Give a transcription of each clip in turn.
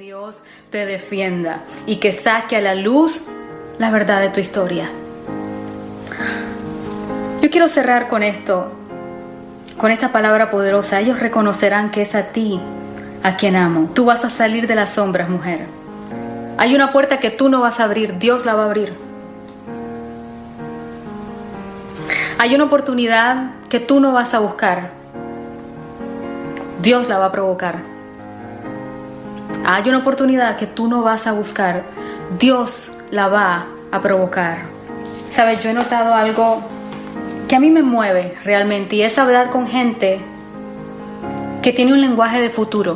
Dios te defienda y que saque a la luz la verdad de tu historia. Yo quiero cerrar con esto, con esta palabra poderosa. Ellos reconocerán que es a ti a quien amo. Tú vas a salir de las sombras, mujer. Hay una puerta que tú no vas a abrir, Dios la va a abrir. Hay una oportunidad que tú no vas a buscar, Dios la va a provocar. Hay una oportunidad que tú no vas a buscar, Dios la va a provocar. Sabes, yo he notado algo que a mí me mueve realmente, y es hablar con gente que tiene un lenguaje de futuro.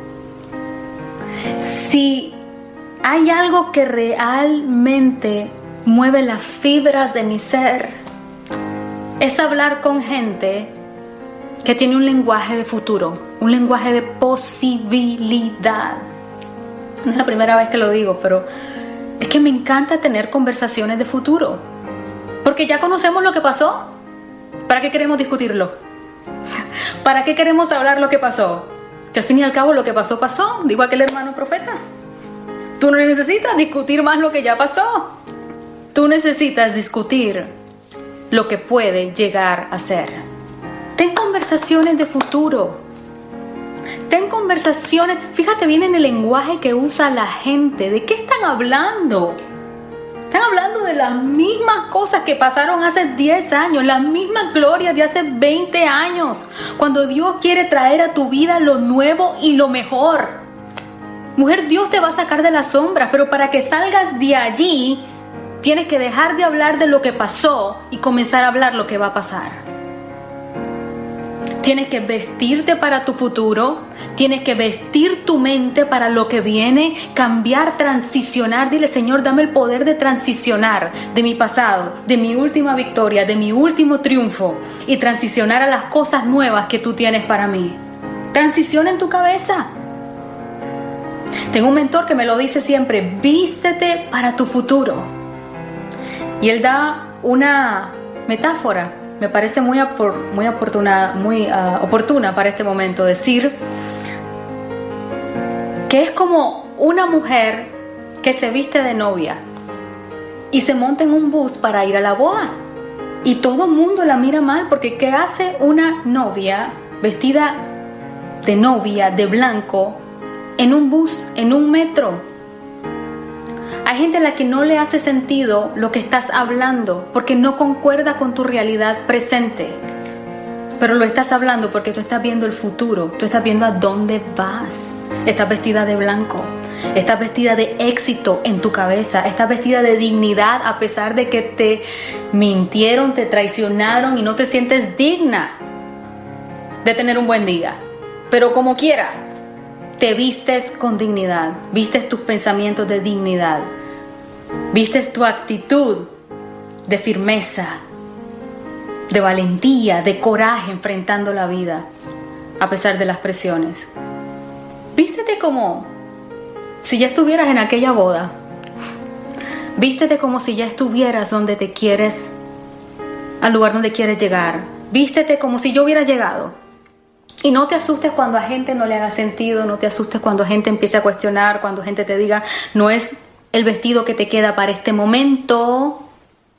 Si hay algo que realmente mueve las fibras de mi ser, es hablar con gente que tiene un lenguaje de futuro, un lenguaje de posibilidad. No es la primera vez que lo digo, pero es que me encanta tener conversaciones de futuro, porque ya conocemos lo que pasó. ¿Para qué queremos discutirlo? ¿Para qué queremos hablar lo que pasó? Si al fin y al cabo lo que pasó, pasó. Digo aquel hermano profeta. Tú no necesitas discutir más lo que ya pasó. Tú necesitas discutir lo que puede llegar a ser. Ten conversaciones de futuro. Ten conversaciones. Fíjate bien en el lenguaje que usa la gente. ¿De qué están hablando? Están hablando de las mismas cosas que pasaron hace 10 años, las mismas glorias de hace 20 años, cuando Dios quiere traer a tu vida lo nuevo y lo mejor. Mujer, Dios te va a sacar de las sombras, pero para que salgas de allí, tienes que dejar de hablar de lo que pasó y comenzar a hablar lo que va a pasar. Tienes que vestirte para tu futuro, tienes que vestir tu mente para lo que viene, cambiar, transicionar. Dile, Señor, dame el poder de transicionar de mi pasado, de mi última victoria, de mi último triunfo, y transicionar a las cosas nuevas que tú tienes para mí. Transiciona en tu cabeza. Tengo un mentor que me lo dice siempre: vístete para tu futuro. Y él da una metáfora, me parece muy oportuna para este momento, decir que es como una mujer que se viste de novia y se monta en un bus para ir a la boda, y todo el mundo la mira mal, porque ¿qué hace una novia vestida de novia de blanco en un bus, en un metro? Hay gente a la que no le hace sentido lo que estás hablando porque no concuerda con tu realidad presente. Pero lo estás hablando porque tú estás viendo el futuro, tú estás viendo a dónde vas. Estás vestida de blanco, estás vestida de éxito en tu cabeza, estás vestida de dignidad a pesar de que te mintieron, te traicionaron y no te sientes digna de tener un buen día. Pero como quiera, te vistes con dignidad, vistes tus pensamientos de dignidad, vistes tu actitud de firmeza, de valentía, de coraje enfrentando la vida a pesar de las presiones. Vístete como si ya estuvieras en aquella boda. Vístete como si ya estuvieras donde te quieres, al lugar donde quieres llegar. Vístete como si yo hubiera llegado. Y no te asustes cuando a gente no le haga sentido, no te asustes cuando gente empiece a cuestionar, cuando gente te diga, no es el vestido que te queda para este momento.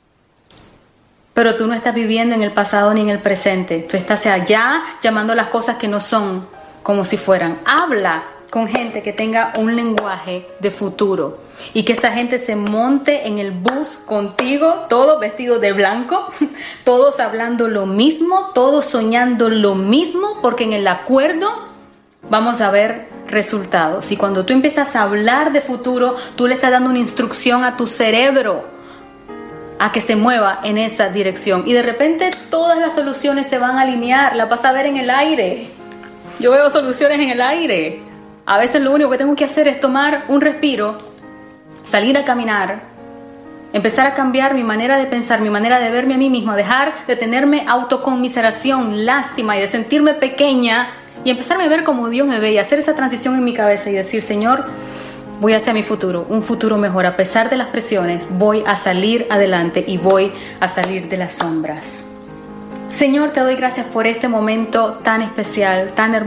Pero tú no estás viviendo en el pasado ni en el presente. Tú estás allá llamando las cosas que no son como si fueran. Habla con gente que tenga un lenguaje de futuro y que esa gente se monte en el bus contigo, todos vestidos de blanco, todos hablando lo mismo, todos soñando lo mismo, porque en el acuerdo vamos a ver resultados. Y cuando tú empiezas a hablar de futuro, tú le estás dando una instrucción a tu cerebro a que se mueva en esa dirección, y de repente todas las soluciones se van a alinear. La vas a ver en el aire. Yo veo soluciones en el aire. A veces lo único que tengo que hacer es tomar un respiro, salir a caminar, empezar a cambiar mi manera de pensar, mi manera de verme a mí misma, dejar de tenerme autoconmiseración, lástima y de sentirme pequeña, y empezarme a ver como Dios me ve, y hacer esa transición en mi cabeza y decir, Señor, voy hacia mi futuro, un futuro mejor. A pesar de las presiones, voy a salir adelante y voy a salir de las sombras. Señor, te doy gracias por este momento tan especial, tan hermoso.